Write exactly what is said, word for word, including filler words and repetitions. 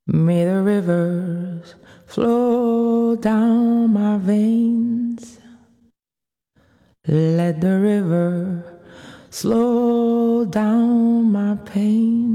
May the rivers flow down my veins. Let the river slow down my pain.